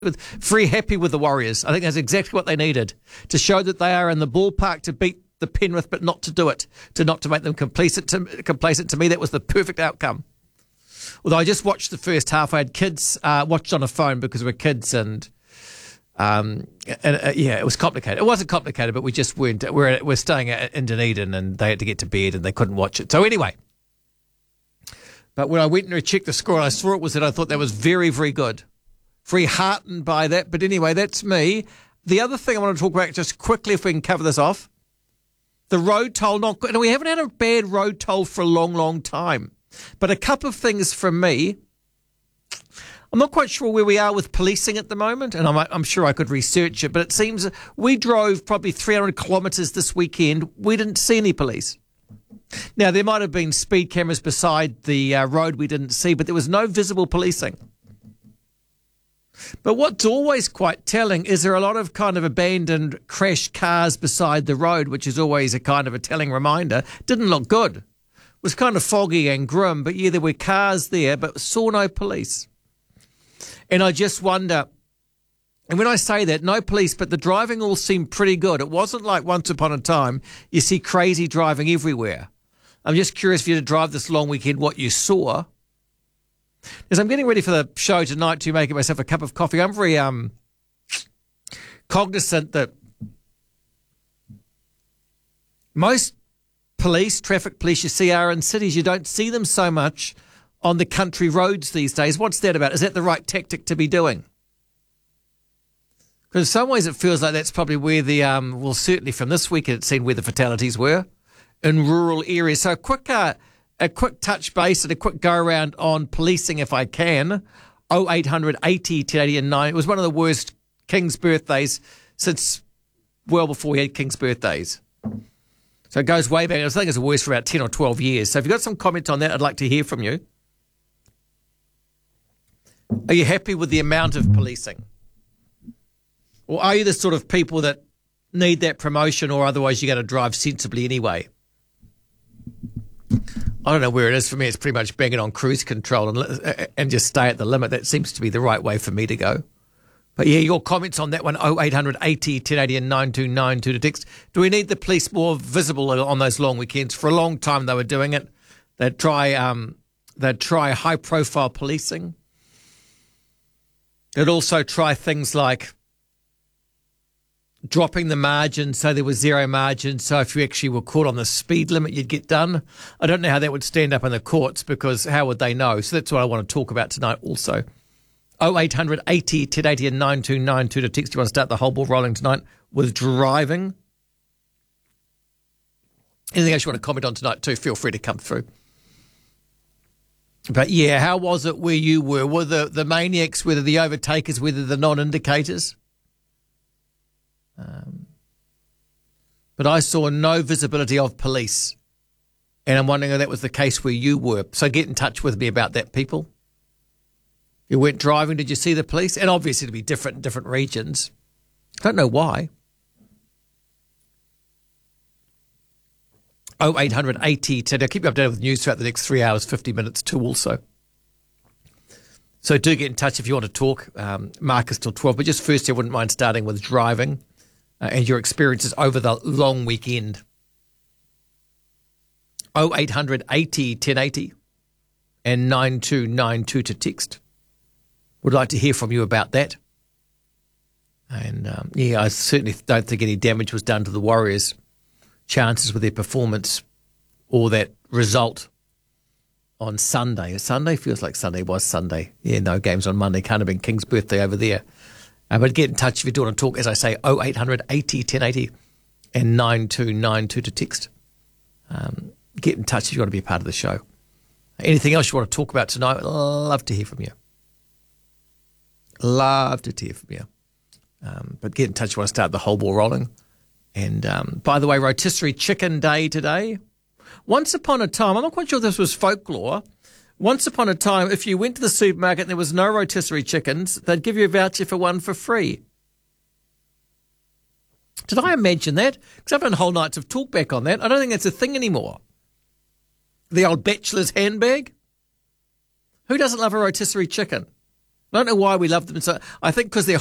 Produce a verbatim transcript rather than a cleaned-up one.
very happy with the Warriors. I think that's exactly what they needed to show that they are in the ballpark to beat the Penrith, but not to do it, to not to make them complacent. To, complacent. To me, that was the perfect outcome. Although I just watched the first half, I had kids uh, watched on a phone because we were kids, and um, and uh, yeah, it was complicated. It wasn't complicated, but we just weren't. We're we're staying in Dunedin, and they had to get to bed, and they couldn't watch it. So anyway. But when I went and checked the score and I saw it was that I thought that was very, very good. Very heartened by that. But anyway, that's me. The other thing I want to talk about just quickly, if we can cover this off, the road toll. Not good. We haven't had a bad road toll for a long, long time. But a couple of things from me. I'm not quite sure where we are with policing at the moment, and I'm, I'm sure I could research it, but it seems we drove probably three hundred kilometres this weekend. We didn't see any police. Now, there might have been speed cameras beside the uh, road we didn't see, but there was no visible policing. But what's always quite telling is there are a lot of kind of abandoned crashed cars beside the road, which is always a kind of a telling reminder. Didn't look good. It was kind of foggy and grim, but yeah, there were cars there, but saw no police. And I just wonder, and when I say that, no police, but the driving all seemed pretty good. It wasn't like once upon a time you see crazy driving everywhere. I'm just curious if you had to drive this long weekend, what you saw. As I'm getting ready for the show tonight to make myself a cup of coffee, I'm very um, cognizant that most police, traffic police you see are in cities. You don't see them so much on the country roads these days. What's that about? Is that the right tactic to be doing? Because in some ways it feels like that's probably where the, um, well, certainly from this weekend it seemed where the fatalities were, in rural areas. So a quick, uh, a quick touch base and a quick go around on policing if I can. oh eight hundred eighty ten eighty and nine. It was one of the worst King's birthdays since well before we had King's birthdays. So it goes way back. I think it's the worst for about ten or twelve years. So if you've got some comments on that, I'd like to hear from you. Are you happy with the amount of policing? Or are you the sort of people that need that promotion, or otherwise you're going to drive sensibly anyway? I don't know where it is for me. It's pretty much banging on cruise control and, and just stay at the limit. That seems to be the right way for me to go. But yeah, your comments on that one, oh eight hundred eighty ten eighty and nine two nine two to text. Do we need the police more visible on those long weekends? For a long time they were doing it. They'd try, um, they'd try high-profile policing. They'd also try things like dropping the margin so there was zero margin. So if you actually were caught on the speed limit, you'd get done. I don't know how that would stand up in the courts, because how would they know? So that's what I want to talk about tonight also. oh eight hundred eighty ten eighty and nine two nine two to text. You want to start the whole ball rolling tonight with driving? Anything else you want to comment on tonight too, feel free to come through. But yeah, how was it where you were? Were the, the maniacs, whether the overtakers, whether the non-indicators? Um, but I saw no visibility of police, and I'm wondering if that was the case where you were. So get in touch with me about that, people. You went driving, did you see the police? And obviously it'll be different in different regions. I don't know why. oh eight hundred eighty ten. I'll keep you updated with news throughout the next three hours, fifty minutes too also. So do get in touch if you want to talk. Um, Mark is till twelve. But just first, I wouldn't mind starting with driving uh, and your experiences over the long weekend. oh eight hundred eighty ten eighty and nine two nine two to text. Would like to hear from you about that. And, um, yeah, I certainly don't think any damage was done to the Warriors' chances with their performance or that result on Sunday. Sunday feels like Sunday was Sunday. Yeah, no games on Monday. Can't have been King's birthday over there. Uh, but get in touch if you do want to talk. As I say, oh eight hundred eighty ten eighty and nine two nine two to text. Um, get in touch if you want to be a part of the show. Anything else you want to talk about tonight? I'd love to hear from you. Love to hear from you. Um, but get in touch if you want to start the whole ball rolling. And um, by the way, rotisserie chicken day today. Once upon a time, I'm not quite sure if this was folklore. Once upon a time, if you went to the supermarket and there was no rotisserie chickens, they'd give you a voucher for one for free. Did I imagine that? Because I've done whole nights of talk back on that. I don't think that's a thing anymore. The old bachelor's handbag. Who doesn't love a rotisserie chicken? I don't know why we love them so. I think because they're